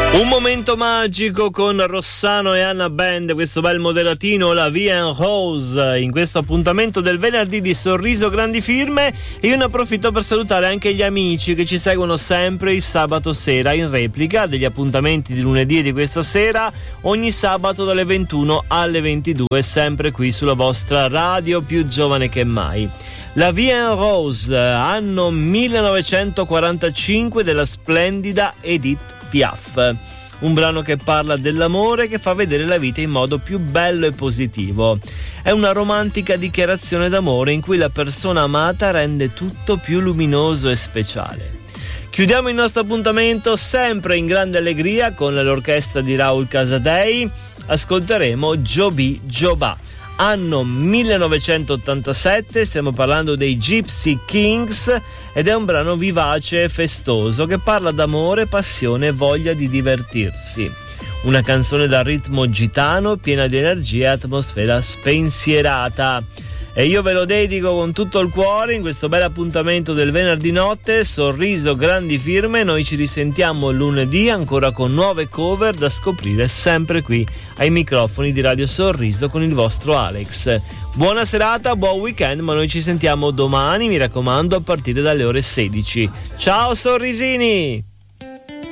Un momento magico con Rossano e Anna Band, questo bel moderatino, la Vie en Rose, in questo appuntamento del venerdì di Sorriso Grandi Firme. E io ne approfitto per salutare anche gli amici che ci seguono sempre il sabato sera in replica degli appuntamenti di lunedì e di questa sera, ogni sabato dalle 21 alle 22, sempre qui sulla vostra radio più giovane che mai. La Vie en Rose, anno 1945, della splendida Edith Piaf, un brano che parla dell'amore, che fa vedere la vita in modo più bello e positivo. È una romantica dichiarazione d'amore in cui la persona amata rende tutto più luminoso e speciale. Chiudiamo il nostro appuntamento sempre in grande allegria con l'orchestra di Raul Casadei. Ascolteremo Joby Joba, anno 1987, stiamo parlando dei Gypsy Kings, ed è un brano vivace e festoso che parla d'amore, passione e voglia di divertirsi. Una canzone dal ritmo gitano, piena di energia e atmosfera spensierata. E io ve lo dedico con tutto il cuore in questo bel appuntamento del venerdì notte, Sorriso Grandi Firme. Noi ci risentiamo lunedì ancora con nuove cover da scoprire sempre qui ai microfoni di Radio Sorriso con il vostro Alex. Buona serata, buon weekend, ma noi ci sentiamo domani, mi raccomando, a partire dalle ore 16. Ciao sorrisini!